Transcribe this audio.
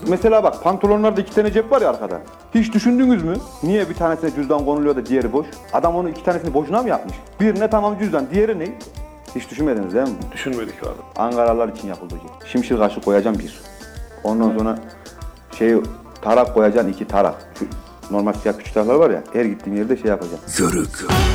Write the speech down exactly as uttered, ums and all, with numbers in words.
Mesela bak pantolonlarda iki tane cep var ya arkada. Hiç düşündünüz mü? Niye bir tanesine cüzdan konuluyor da diğeri boş? Adam onu iki tanesini boşuna mı yapmış? Birine tamam cüzdan, diğeri ne? Hiç düşünmediniz değil mi? Düşünmedik abi. Ankaralılar için yapıldı hocam. Şimşir kaşı koyacağım bir. Ondan sonra şey tarak koyacaksın iki tarak. Şu normal siyah küçük taraklar var ya. Her gittiğim yerde şey yapacağım. Yörük.